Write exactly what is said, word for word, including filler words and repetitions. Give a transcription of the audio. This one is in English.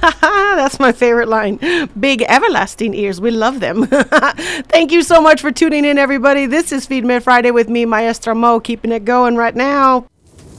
That's my favorite line. Big everlasting ears. We love them. Thank you so much for tuning in, everybody. This is Feed Me Friday with me, Maestra Mo, keeping it going right now.